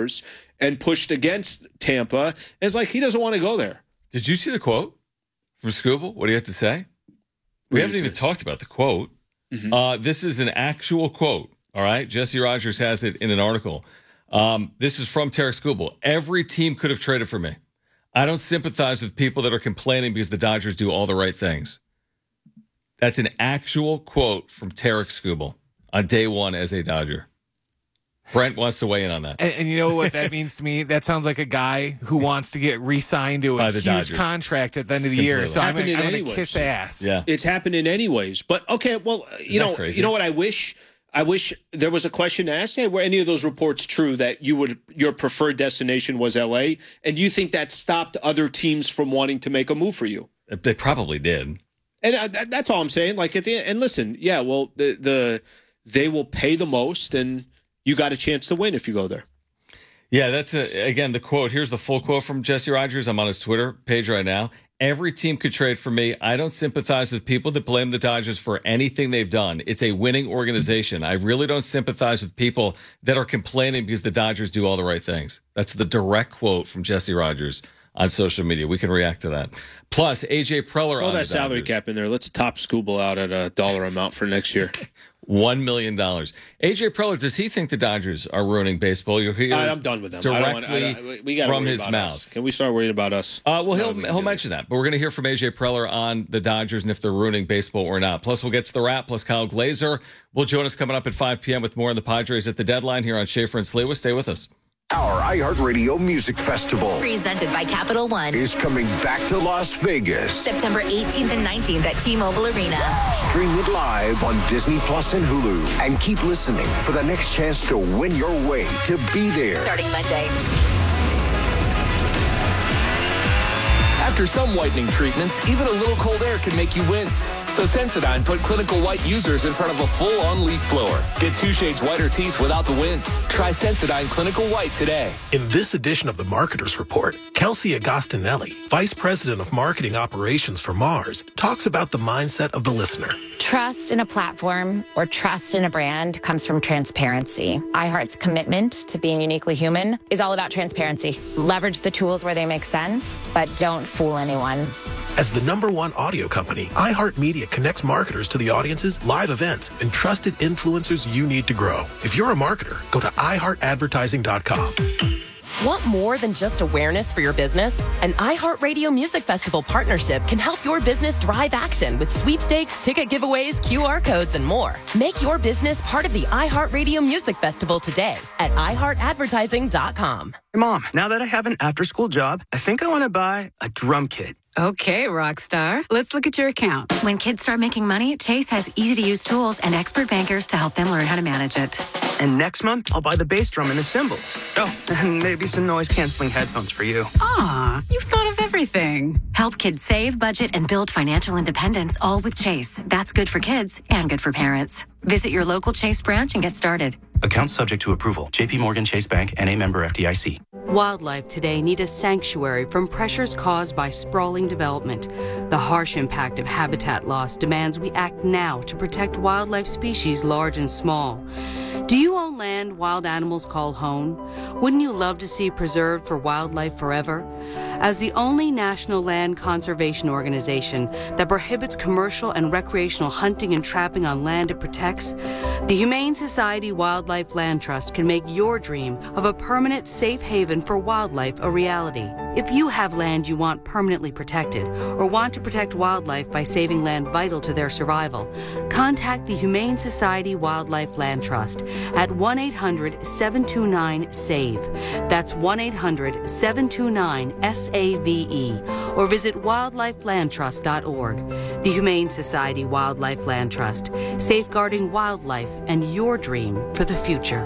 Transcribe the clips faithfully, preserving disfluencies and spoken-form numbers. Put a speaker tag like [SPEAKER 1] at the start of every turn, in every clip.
[SPEAKER 1] Brewers and pushed against Tampa. It's like he doesn't want to go there.
[SPEAKER 2] Did you see the quote from Scooble? What do you have to say? We haven't even talked about the quote. Mm-hmm. Uh, this is an actual quote, all right? Jesse Rogers has it in an article. Um, this is from Tarek Skubal. Every team could have traded for me. I don't sympathize with people that are complaining because the Dodgers do all the right things. That's an actual quote from Tarek Skubal on day one as a Dodger. Brent wants to weigh in on that.
[SPEAKER 3] And, and you know what that means to me? That sounds like a guy who wants to get re-signed to a huge
[SPEAKER 2] Dodgers.
[SPEAKER 3] contract at the end of the Completely. year. So I'm going to kiss ass.
[SPEAKER 1] Yeah. It's happening anyways. But, okay, well, you know, crazy? you know what I wish? I wish there was a question asked. Hey, were any of those reports true that you would your preferred destination was L A? And do you think that stopped other teams from wanting to make a move for you?
[SPEAKER 2] They probably did.
[SPEAKER 1] And uh, that, that's all I'm saying. Like at the end, and listen, yeah, well, the the they will pay the most, and you got a chance to win if you go there.
[SPEAKER 2] Yeah, that's a, again the quote. Here's the full quote from Jesse Rogers. I'm on his Twitter page right now. Every team could trade for me. I don't sympathize with people that blame the Dodgers for anything they've done. It's a winning organization. I really don't sympathize with people that are complaining because the Dodgers do all the right things. That's the direct quote from Jesse Rogers on social media. We can react to that. Plus, A J Preller
[SPEAKER 1] Throw
[SPEAKER 2] on
[SPEAKER 1] that
[SPEAKER 2] the
[SPEAKER 1] salary
[SPEAKER 2] Dodgers.
[SPEAKER 1] cap in there. Let's top Scooble out at a dollar amount for next year.
[SPEAKER 2] One million dollars. A J Preller, does he think the Dodgers are ruining baseball? You're
[SPEAKER 1] right, I'm done with them.
[SPEAKER 2] Directly
[SPEAKER 1] I don't want, I don't, we
[SPEAKER 2] from his mouth.
[SPEAKER 1] Us. Can we start worrying about us?
[SPEAKER 2] Uh, well, he'll he'll mention that, but we're going to hear from A J Preller on the Dodgers and if they're ruining baseball or not. Plus, we'll get to the wrap. Plus, Kyle Glazer will join us coming up at five p.m. with more on the Padres at the deadline here on Schaefer and Sliwa. Stay with us.
[SPEAKER 4] Our iHeartRadio Music Festival,
[SPEAKER 5] presented by Capital One,
[SPEAKER 4] is coming back to Las Vegas.
[SPEAKER 5] September eighteenth and nineteenth at T-Mobile Arena.
[SPEAKER 4] Stream it live on Disney Plus and Hulu. And keep listening for the next chance to win your way to be there.
[SPEAKER 5] Starting Monday.
[SPEAKER 6] After some whitening treatments, even a little cold air can make you wince. So Sensodyne put Clinical White users in front of a full-on leaf blower. Get two shades whiter teeth without the wince. Try Sensodyne Clinical White today.
[SPEAKER 7] In this edition of the Marketer's Report, Kelsey Agostinelli, Vice President of Marketing Operations for Mars, talks about the mindset of the listener.
[SPEAKER 8] Trust in a platform or trust in a brand comes from transparency. iHeart's commitment to being uniquely human is all about transparency. Leverage the tools where they make sense, but don't fool anyone.
[SPEAKER 7] As the number one audio company, iHeartMedia connects marketers to the audiences, live events, and trusted influencers you need to grow. If you're a marketer, go to i heart advertising dot com.
[SPEAKER 9] Want more than just awareness for your business? An iHeartRadio Music Festival partnership can help your business drive action with sweepstakes, ticket giveaways, Q R codes, and more. Make your business part of the iHeartRadio Music Festival today at i heart advertising dot com.
[SPEAKER 10] Hey, Mom, now that I have an after-school job, I think I want to buy a drum kit.
[SPEAKER 11] Okay, rock star. Let's look at your account.
[SPEAKER 12] When kids start making money, Chase has easy-to-use tools and expert bankers to help them learn how to manage it.
[SPEAKER 10] And next month, I'll buy the bass drum and the cymbals. Oh, and maybe some noise-canceling headphones for you.
[SPEAKER 11] Aw, you've thought of everything.
[SPEAKER 12] Help kids save, budget, and build financial independence, all with Chase. That's good for kids and good for parents. Visit your local Chase branch and get started.
[SPEAKER 13] Account subject to approval. J P Morgan Chase Bank, N A member F D I C.
[SPEAKER 14] Wildlife today need a sanctuary from pressures caused by sprawling development. The harsh impact of habitat loss demands we act now to protect wildlife species large and small. Do you own land wild animals call home? Wouldn't you love to see preserved for wildlife forever? As the only national land conservation organization that prohibits commercial and recreational hunting and trapping on land it protects, the Humane Society Wildlife Land Trust can make your dream of a permanent safe haven for wildlife a reality. If you have land you want permanently protected or want to protect wildlife by saving land vital to their survival, contact the Humane Society Wildlife Land Trust at one eight hundred seven two nine SAVE. That's one eight hundred seven two nine S A V E. Or visit wildlife land trust dot org. The Humane Society Wildlife Land Trust, safeguarding wildlife and your dream for the future.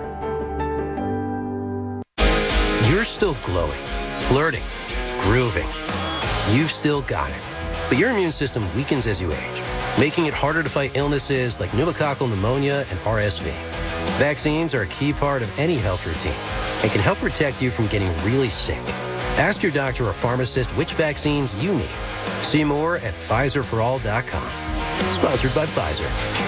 [SPEAKER 15] You're still glowing, flirting, grooving. You've still got it. But your immune system weakens as you age, making it harder to fight illnesses like pneumococcal pneumonia and R S V. Vaccines are a key part of any health routine and can help protect you from getting really sick. Ask your doctor or pharmacist which vaccines you need. See more at Pfizer for all dot com. Sponsored by Pfizer.